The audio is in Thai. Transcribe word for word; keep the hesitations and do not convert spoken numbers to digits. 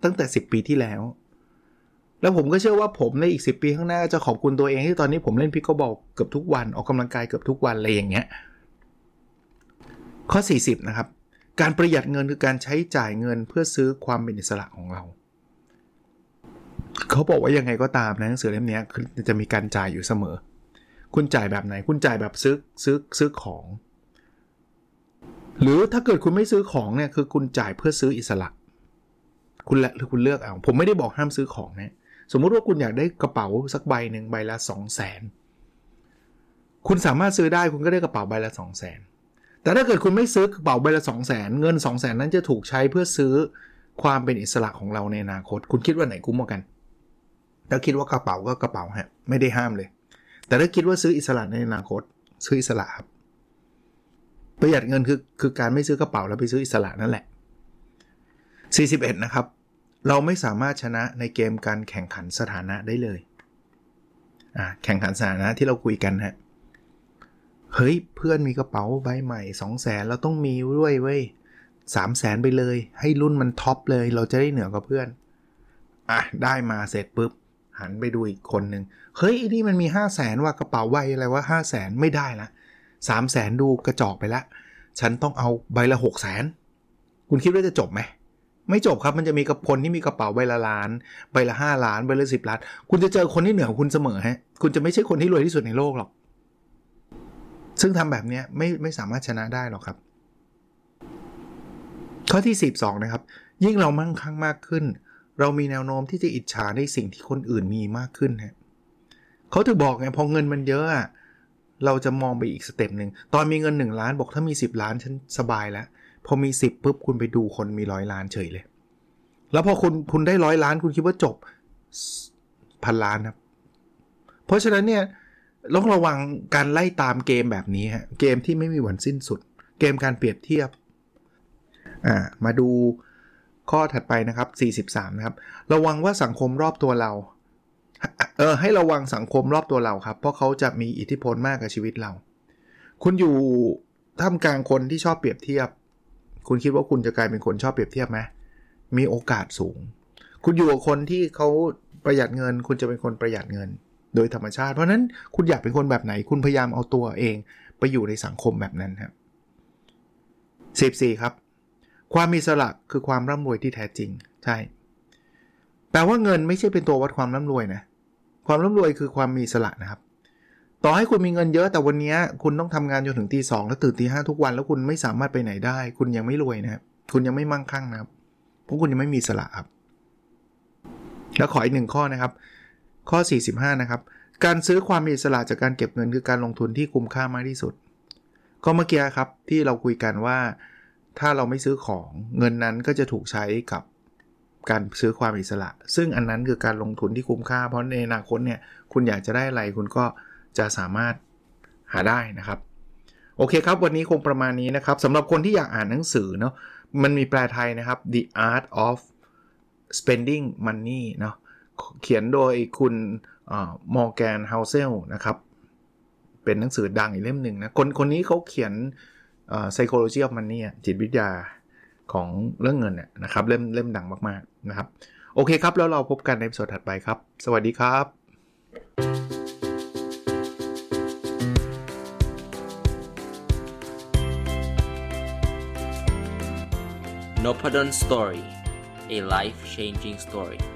ตั้งแต่สิบปีที่แล้วแล้วผมก็เชื่อว่าผมในอีกสิบปีข้างหน้าจะขอบคุณตัวเองที่ตอนนี้ผมเล่นพิกเกิลบอลเกือบทุกวันออกกำลังกายเกือบทุกวันอะไรอย่างเงี้ยข้อสี่สิบนะครับการประหยัดเงินคือการใช้จ่ายเงินเพื่อซื้อความเป็นอิสระของเราเขาบอกว่ายังไงก็ตามนะหนังสือเล่มนี้จะมีการจ่ายอยู่เสมอคุณจ่ายแบบไหนคุณจ่ายแบบซื้อซื้อซื้อของหรือถ้าเกิดคุณไม่ซื้อของเนี่ยคือคุณจ่ายเพื่อซื้ออิสระคุณละหรือคุณเลือกเอาผมไม่ได้บอกห้ามซื้อของนะสมมุติว่าคุณอยากได้กระเป๋าสักใบหนึ่งใบละ สองแสน คุณสามารถซื้อได้คุณก็ได้กระเป๋าใบละ สองแสน แต่ถ้าเกิดคุณไม่ซื้อกระเป๋าใบละ สองแสน เงิน สองแสน นั้นจะถูกใช้เพื่อซื้อความเป็นอิสระของเราในอนาคตคุณคิดว่าไหนคุ้มกว่ากันถ้าคิดว่ากระเป๋าก็กระเป๋าฮะไม่ได้ห้ามเลยแต่ถ้าคิดว่าซื้ออิสระในอนาคตซื้ออิสระครับประหยัดเงินคือคือการไม่ซื้อกระเป๋าแล้วไปซื้ออิสระนั่นแหละสี่สิบเอ็ดนะครับเราไม่สามารถชนะในเกมการแข่งขันสถานะได้เลยอ่าแข่งขันสถานะที่เราคุยกันฮะเฮ้ยเพื่อนมีกระเป๋าใบใหม่ สองแสน เราต้องมีด้วยเว้ย สามแสน ไปเลยให้รุ่นมันท็อปเลยเราจะได้เหนือกว่าเพื่อนอ่ะได้มาเสร็จปุ๊บหันไปดูอีกคนนึงเฮ้ยนี่มันมี ห้าแสน ว่ากระเป๋าใบอะไรวะ ห้าแสน ไม่ได้ละ สามแสน ดูกระจอกไปละฉันต้องเอาใบละ หกแสน คุณคิดว่าจะจบไหมไม่จบครับมันจะมีกับคนที่มีกระเป๋าใบละล้านใบละห้าล้านใบละสิบล้านคุณจะเจอคนที่เหนือกว่าคุณเสมอฮะคุณจะไม่ใช่คนที่รวยที่สุดในโลกหรอกซึ่งทำแบบนี้ไม่ไม่สามารถชนะได้หรอกครับข้อที่สิบสองนะครับยิ่งเรามั่งคั่งมากขึ้นเรามีแนวโน้มที่จะอิจฉาในสิ่งที่คนอื่นมีมากขึ้นฮะเขาถึงบอกไงพอเงินมันเยอะอะเราจะมองไปอีกสเต็ปนึงตอนมีเงินหนึ่งล้านบอกถ้ามีสิบล้านฉันสบายแล้วพอมีสิบปุ๊บคุณไปดูคนมีร้อยล้านเฉยเลยแล้วพอคุณคุณได้ร้อยล้านคุณคิดว่าจบพันล้านครับเพราะฉะนั้นเนี่ยต้องระวังการไล่ตามเกมแบบนี้ฮะเกมที่ไม่มีวันสิ้นสุดเกมการเปรียบเทียบอ่ามาดูข้อถัดไปนะครับสี่สิบสามนะครับระวังว่าสังคมรอบตัวเราเออให้ระวังสังคมรอบตัวเราครับเพราะเขาจะมีอิทธิพลมากกับชีวิตเราคุณอยู่ท่ามกลางคนที่ชอบเปรียบเทียบคุณคิดว่าคุณจะกลายเป็นคนชอบเปรียบเทียบไหมมีโอกาสสูงคุณอยู่กับคนที่เขาประหยัดเงินคุณจะเป็นคนประหยัดเงินโดยธรรมชาติเพราะนั้นคุณอยากเป็นคนแบบไหนคุณพยายามเอาตัวเองไปอยู่ในสังคมแบบนั้นครับสิบสี่ครับความมีอิสระคือความร่ำรวยที่แท้จริงใช่แปลว่าเงินไม่ใช่เป็นตัววัดความร่ำรวยนะความร่ำรวยคือความมีอิสระนะครับต่อให้คุณมีเงินเยอะแต่วันนี้คุณต้องทำงานจนถึงตีสองแล้วตื่นตีห้าทุกวันแล้วคุณไม่สามารถไปไหนได้คุณยังไม่รวยนะครับคุณยังไม่มั่งคั่งนะครับเพราะคุณยังไม่มีอิสระครับแล้วขออีกหนึ่งข้อนะครับข้อสี่สิบห้านะครับการซื้อความมีอิสระจากการเก็บเงินคือการลงทุนที่คุ้มค่ามากที่สุดก็เมื่อกี้ครับที่เราคุยกันว่าถ้าเราไม่ซื้อของเงินนั้นก็จะถูกใช้กับการซื้อความอิสระซึ่งอันนั้นคือการลงทุนที่คุ้มค่าเพราะในอนาคตเนี่ยคุณอยากจะได้อะไรคุณก็จะสามารถหาได้นะครับโอเคครับวันนี้คงประมาณนี้นะครับสำหรับคนที่อยากอ่านหนังสือเนาะมันมีแปลไทยนะครับ The Art of Spending Money เนาะเขียนโดยคุณมอร์แกนเฮาเซลนะครับเป็นหนังสือดังอีกเล่มหนึ่งนะคนคนนี้เขาเขียนPsychology of Money จิตวิทยาของเรื่องเงินเนี่ยนะครับเล่มเล่มดังมากๆนะครับโอเคครับแล้วเราพบกันในตอนถัดไปครับสวัสดีครับ Nopadon Story, a life-changing story